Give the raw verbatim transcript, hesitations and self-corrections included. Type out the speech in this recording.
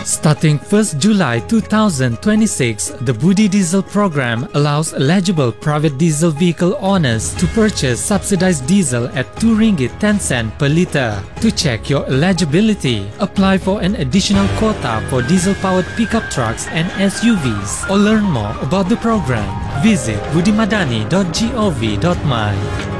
Starting first July two thousand twenty-six, the Budi Diesel program allows eligible private diesel vehicle owners to purchase subsidized diesel at two ringgit ten cents per litre. To check your eligibility, apply for an additional quota for diesel-powered pickup trucks and S U Vs, or learn more about the program. Visit budimadani dot gov dot my.